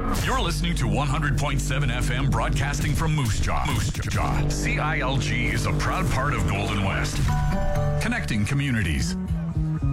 You're listening to 100.7 FM broadcasting from Moose Jaw. Moose Jaw. CILG is a proud part of Golden West. Connecting communities.